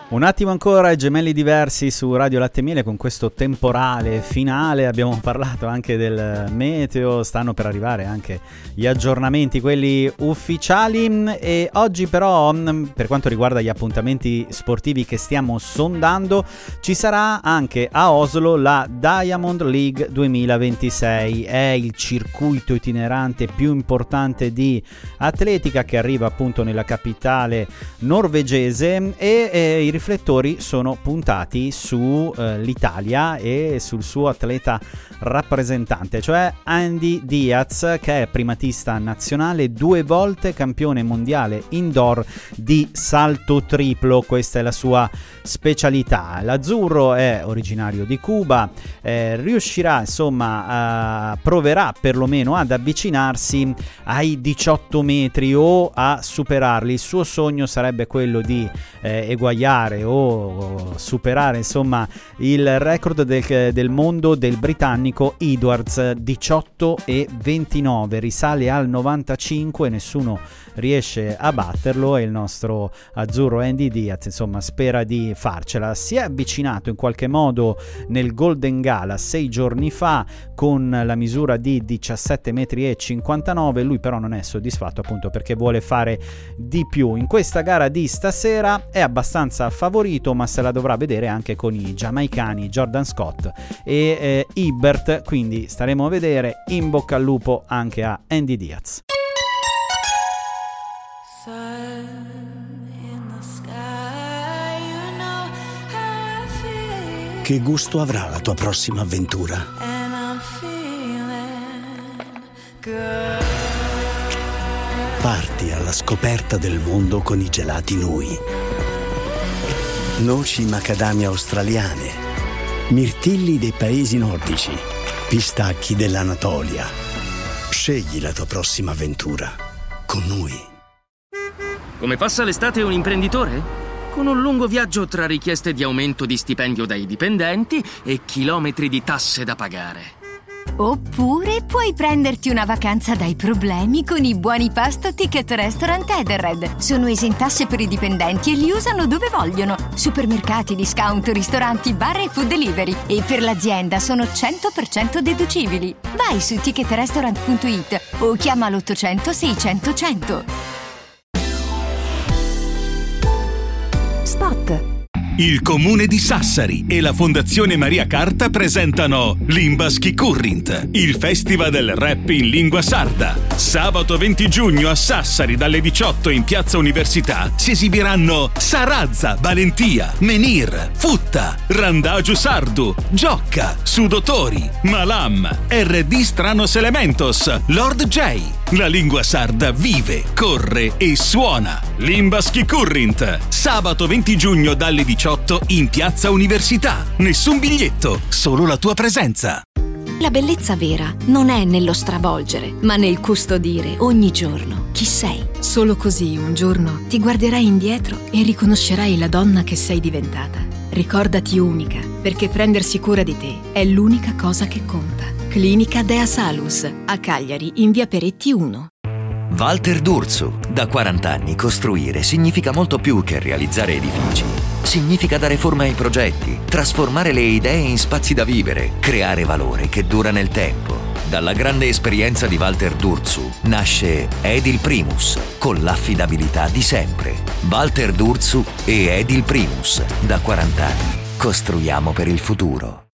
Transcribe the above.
Un attimo ancora, Gemelli Diversi su Radio Latte e Miele con questo temporale finale. Abbiamo parlato anche del meteo, stanno per arrivare anche gli aggiornamenti, quelli ufficiali, e oggi però per quanto riguarda gli appuntamenti sportivi che stiamo sondando ci sarà anche a Oslo la Diamond League 2026. È il circuito itinerante più importante di atletica che arriva appunto nella capitale norvegese e i riflettori sono puntati su l'Italia e sul suo atleta rappresentante, cioè Andy Diaz, che è primatista nazionale, 2 volte campione mondiale indoor di salto triplo. Questa è la sua specialità. L'azzurro è originario di Cuba, riuscirà proverà perlomeno ad avvicinarsi ai 18 metri o a superarli. Il suo sogno sarebbe quello di eguagliare o superare il record del mondo del britannico Edwards, 18,29, risale al 95, nessuno riesce a batterlo e il nostro azzurro Andy Diaz spera di farcela. Si è avvicinato in qualche modo nel Golden Gala 6 giorni fa con la misura di 17,59 metri. Lui però non è soddisfatto, appunto perché vuole fare di più. In questa gara di stasera è abbastanza favorito, ma se la dovrà vedere anche con i giamaicani Jordan Scott e Hibbert, quindi staremo a vedere. In bocca al lupo anche a Andy Diaz. Che gusto avrà la tua prossima avventura? Parti alla scoperta del mondo con i gelati Nui. Noci macadamia australiane, mirtilli dei paesi nordici, pistacchi dell'Anatolia. Scegli la tua prossima avventura con Nui. Come passa l'estate un imprenditore? Con un lungo viaggio tra richieste di aumento di stipendio dai dipendenti e chilometri di tasse da pagare. Oppure puoi prenderti una vacanza dai problemi con i buoni pasto Ticket Restaurant Edenred. Sono esentasse per i dipendenti e li usano dove vogliono. Supermercati, discount, ristoranti, bar e food delivery. E per l'azienda sono 100% deducibili. Vai su ticketrestaurant.it o chiama l'800 600 100. Spot. Il Comune di Sassari e la Fondazione Maria Carta presentano Limbaski Current, il festival del rap in lingua sarda. Sabato 20 giugno a Sassari dalle 18 in Piazza Università si esibiranno Sarazza, Valentia, Menir, Futta, Randagio Sardu, Giocca, Sudotori, Malam, RD Stranos Elementos, Lord J. La lingua sarda vive, corre e suona. Limbaski Current, sabato 20 giugno dalle 18 in Piazza Università. Nessun biglietto, solo la tua presenza. La bellezza vera non è nello stravolgere, ma nel custodire ogni giorno chi sei. Solo così un giorno ti guarderai indietro e riconoscerai la donna che sei diventata. Ricordati unica, perché prendersi cura di te è l'unica cosa che conta. Clinica Dea Salus, a Cagliari, in via Peretti 1. Walter D'Urso. Da 40 anni costruire significa molto più che realizzare edifici. Significa dare forma ai progetti, trasformare le idee in spazi da vivere, creare valore che dura nel tempo. Dalla grande esperienza di Walter D'Urso nasce Edil Primus, con l'affidabilità di sempre. Walter D'Urso e Edil Primus. Da 40 anni costruiamo per il futuro.